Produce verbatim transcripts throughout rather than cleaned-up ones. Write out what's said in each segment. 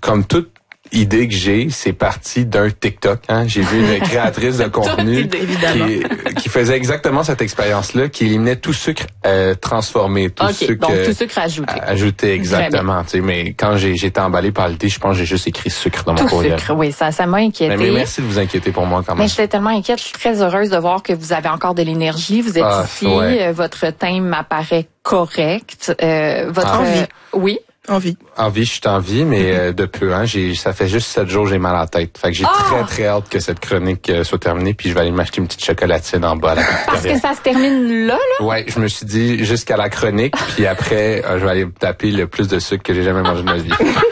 comme toute idée que j'ai, c'est parti d'un TikTok. Hein. J'ai vu une créatrice de contenu qui, qui faisait exactement cette expérience-là, qui éliminait tout sucre euh, transformé, tout okay, sucre donc euh, tout sucre ajouté. Ajouté, exactement. Mais quand j'ai j'étais emballé par l'idée, je pense que j'ai juste écrit sucre dans tout mon courriel. Sucre, oui, ça, ça m'a inquiété. Mais, mais merci de vous inquiéter pour moi quand même. Mais j'étais tellement inquiète. Je suis très heureuse de voir que vous avez encore de l'énergie. Vous êtes ah, ici. Ouais. Votre teint m'apparaît correct. Euh, votre ah, envie. Euh, oui. En vie. En vie, je suis en vie, mais mm-hmm. euh, de peu. Hein, j'ai, ça fait juste sept jours, j'ai mal à la tête. Fait que j'ai oh! très, très hâte que cette chronique euh, soit terminée, puis je vais aller m'acheter une petite chocolatine en bas à la Parce que ça se termine là, là? Ouais, je me suis dit jusqu'à la chronique, puis après, euh, je vais aller taper le plus de sucre que j'ai jamais mangé de ma vie.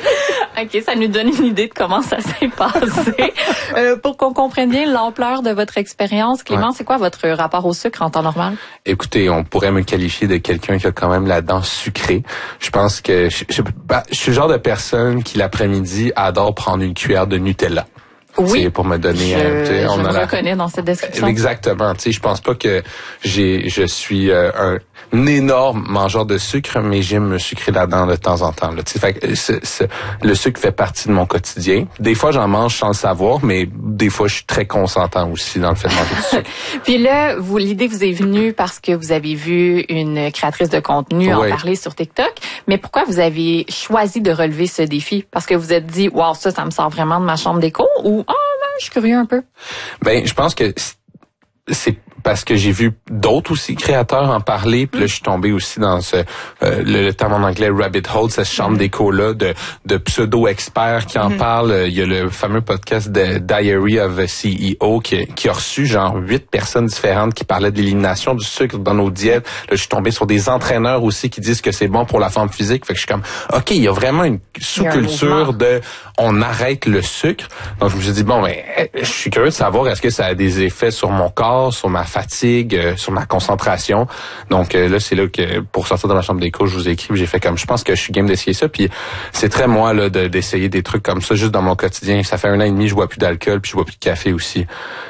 OK, ça nous donne une idée de comment ça s'est passé. euh, pour qu'on comprenne bien l'ampleur de votre expérience, Clément, ouais. c'est quoi votre rapport au sucre en temps normal? Écoutez, on pourrait me qualifier de quelqu'un qui a quand même la dent sucrée. Je pense que je, je, bah, je suis le genre de personne qui, l'après-midi, adore prendre une cuillère de Nutella. Oui, pour me donner. Je, euh, on je a me la... reconnais dans cette description. Exactement. Tu sais, je pense pas que j'ai, je suis euh, un, un énorme mangeur de sucre, mais j'aime me sucrer la dent de temps en temps. Là. Tu sais, fait que c'est, c'est, le sucre fait partie de mon quotidien. Des fois, j'en mange sans le savoir, mais des fois, je suis très consentant aussi dans le fait de manger du sucre. Puis là, vous, l'idée vous est venue parce que vous avez vu une créatrice de contenu ouais. en parler sur TikTok. Mais pourquoi vous avez choisi de relever ce défi? Parce que vous êtes dit, wow, ça, ça me sort vraiment de ma chambre d'écho, ou ah, oh, ben, je suis curieux un peu. Ben, je pense que c'est parce que j'ai vu d'autres aussi créateurs en parler, puis là je suis tombé aussi dans ce euh, le, le terme en anglais rabbit hole, cette chambre mm-hmm. d'écho là de de pseudo experts qui en mm-hmm. parlent. Il y a le fameux podcast de Diary of a C E O qui, qui a reçu genre huit personnes différentes qui parlaient de l'élimination du sucre dans nos diètes. Là je suis tombé sur des entraîneurs aussi qui disent que c'est bon pour la forme physique. Fait que je suis comme OK, il y a vraiment une sous-culture de on arrête le sucre. Donc je me suis dit bon ben je suis curieux de savoir est-ce que ça a des effets sur mon corps, sur ma fatigue, euh, sur ma concentration. Donc euh, là, c'est là que pour sortir de ma chambre d'écho, je vous ai écrit, j'ai fait comme je pense que je suis game d'essayer ça. Puis c'est très moi là de, d'essayer des trucs comme ça juste dans mon quotidien. Ça fait un an et demi, je bois plus d'alcool, puis je bois plus de café aussi.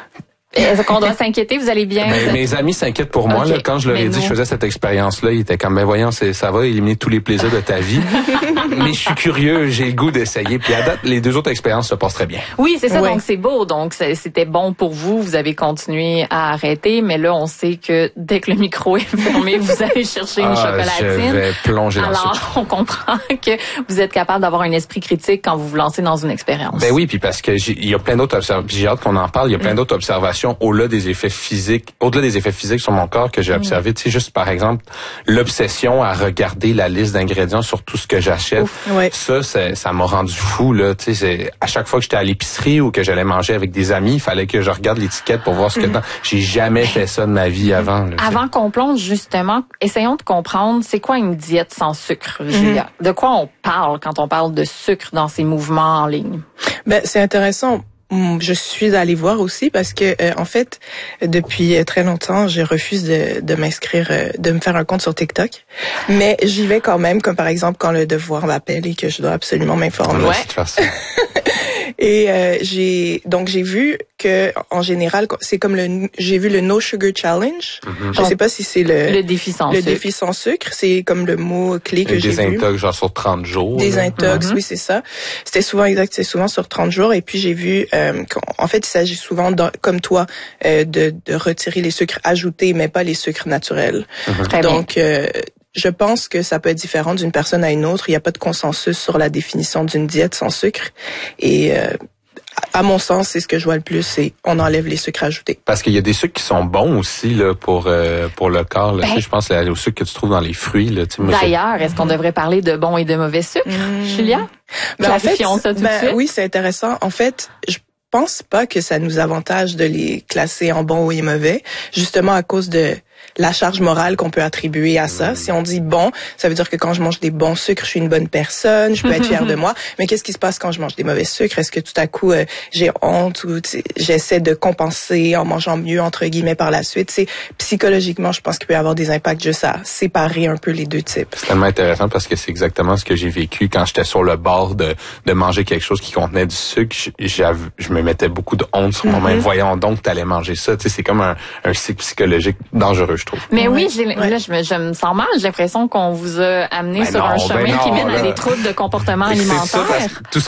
Est-ce qu'on doit s'inquiéter? Vous allez bien? Ben, mes amis s'inquiètent pour moi. Okay. Là, quand je leur ai dit que je faisais cette expérience-là, ils étaient comme, ben voyons, c'est, ça va éliminer tous les plaisirs de ta vie. Mais je suis curieux, j'ai le goût d'essayer. Puis à date, les deux autres expériences se passent très bien. Oui, c'est ça, ouais. donc c'est beau. Donc c'était bon pour vous, vous avez continué à arrêter. Mais là, on sait que dès que le micro est fermé, vous allez chercher une ah, chocolatine. Je vais plonger dans Alors, le sucre. on comprend que vous êtes capable d'avoir un esprit critique quand vous vous lancez dans une expérience. Ben oui, puis parce que il y a plein d'autres observations. J'ai hâte qu'on en parle. Il y a plein d'autres observations au-delà des effets physiques, au-delà des effets physiques sur mon corps que j'ai observé. Tu sais, juste par exemple, l'obsession à regarder la liste d'ingrédients sur tout ce que j'achète. Ouf, ouais. Ça, c'est, ça m'a rendu fou, là. Tu sais, c'est, à chaque fois que j'étais à l'épicerie ou que j'allais manger avec des amis, il fallait que je regarde l'étiquette pour voir ce que dedans. J'ai jamais fait ça de ma vie avant. Là, avant qu'on plonge, justement, essayons de comprendre c'est quoi une diète sans sucre, Julia. Mm-hmm. De quoi on parle quand on parle de sucre dans ces mouvements en ligne? Ben, c'est intéressant. Je suis allée voir aussi parce que euh, en fait depuis très longtemps je refuse de, de m'inscrire, euh, de me faire un compte sur TikTok, mais j'y vais quand même, comme par exemple quand le devoir m'appelle et que je dois absolument m'informer. Ouais. Et euh, j'ai donc j'ai vu que en général c'est comme le j'ai vu le No Sugar Challenge. Mm-hmm. Je sais pas si c'est le le défi sans le sucre. défi sans sucre, c'est comme le mot clé que et j'ai vu. Des intox genre sur trente jours. Des là. intox, mm-hmm. oui c'est ça. C'était souvent exact, c'est souvent sur trente jours. Et puis j'ai vu euh, qu'en fait il s'agit souvent de, comme toi euh, de de retirer les sucres ajoutés mais pas les sucres naturels. Mm-hmm. Donc euh, je pense que ça peut être différent d'une personne à une autre. Il n'y a pas de consensus sur la définition d'une diète sans sucre. Et euh, à mon sens, c'est ce que je vois le plus, c'est on enlève les sucres ajoutés. Parce qu'il y a des sucres qui sont bons aussi là pour euh, pour le corps. Là. Ben, tu sais, je pense aux sucres que tu trouves dans les fruits. Là. Tu sais, moi, d'ailleurs, je... est-ce qu'on devrait parler de bons et de mauvais sucres, mmh. Julia? Ben, en fait, ça tout ben, de suite. Oui, c'est intéressant. En fait, je pense pas que ça nous avantage de les classer en bons et mauvais, justement à cause de la charge morale qu'on peut attribuer à ça. Mmh. Si on dit bon, ça veut dire que quand je mange des bons sucres, je suis une bonne personne, je peux être fière de moi. Mais qu'est-ce qui se passe quand je mange des mauvais sucres? Est-ce que tout à coup, euh, j'ai honte ou j'essaie de compenser en mangeant mieux, entre guillemets, par la suite? C'est psychologiquement, je pense qu'il peut y avoir des impacts juste à séparer un peu les deux types. C'est tellement intéressant parce que c'est exactement ce que j'ai vécu quand j'étais sur le bord de, de manger quelque chose qui contenait du sucre. J'avais, je me mettais beaucoup de honte sur moi-même. Mm-hmm. Voyons donc que t'allais manger ça. Tu sais, c'est comme un, un cycle psychologique dangereux, je trouve. Mais oui, j'ai, ouais. là, je me, je me sens mal. J'ai l'impression qu'on vous a amené ben sur non, un chemin ben non, qui mène là. à des troubles de comportement alimentaire. C'est ça, tout ça